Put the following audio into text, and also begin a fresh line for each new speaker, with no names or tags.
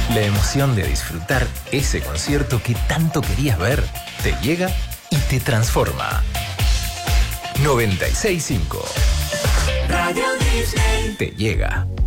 La emoción de disfrutar ese concierto que tanto querías ver te llega y te transforma. 96.5 Radio Disney te llega.